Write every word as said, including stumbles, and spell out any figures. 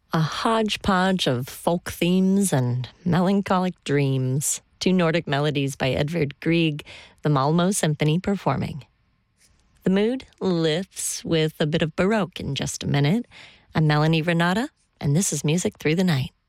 A hodgepodge of folk themes and melancholic dreams. Two Nordic melodies by Edvard Grieg, the Malmö Symphony performing. The mood lifts with a bit of Baroque in just a minute. I'm Melanie Renata, and this is Music Through the Night.